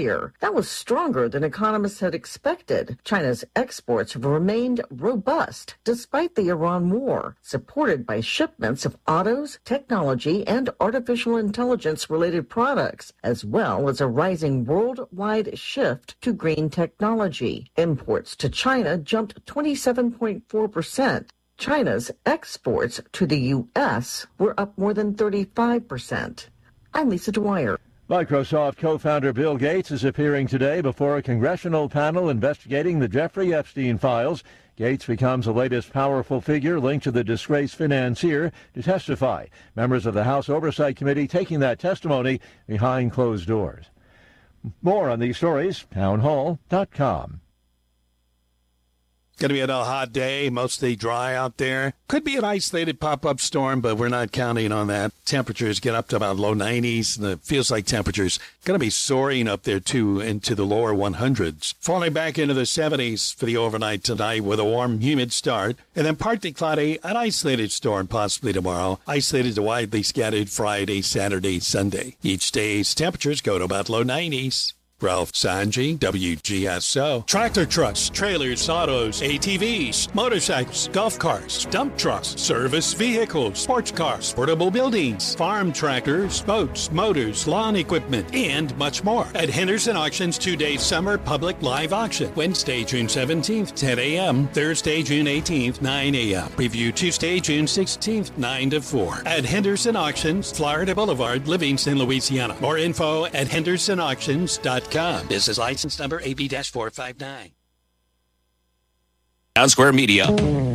year. That was stronger than economists had expected. China's exports have remained robust despite the Iran war, supported by shipments of autos, technology, and artificial intelligence-related products, as well as a rising worldwide shift to green technology. Imports to China jumped 27.4%. China's exports to the U.S. were up more than 35%. I'm Lisa Dwyer. Microsoft co-founder Bill Gates is appearing today before a congressional panel investigating the Jeffrey Epstein files. Gates becomes the latest powerful figure linked to the disgraced financier to testify. Members of the House Oversight Committee taking that testimony behind closed doors. More on these stories, townhall.com. Going to be another hot day, mostly dry out there. Could be an isolated pop-up storm, but we're not counting on that. Temperatures get up to about low 90s, and it feels like temperatures going to be soaring up there, too, into the lower 100s. Falling back into the 70s for the overnight tonight with a warm, humid start, and then partly cloudy, an isolated storm possibly tomorrow. Isolated to widely scattered Friday, Saturday, Sunday. Each day's temperatures go to about low 90s. Ralph Sanji, WGSO. Tractor trucks, trailers, autos, ATVs, motorcycles, golf carts, dump trucks, service vehicles, sports cars, portable buildings, farm tractors, boats, motors, lawn equipment, and much more at Henderson Auctions 2-day summer public live auction. Wednesday, June 17th, 10 a.m. Thursday, June 18th, 9 a.m. Preview Tuesday, June 16th, 9 to 4. At Henderson Auctions, Florida Boulevard, Livingston, Louisiana. More info at hendersonauctions.com. This is license number AB-459. Town Square Media.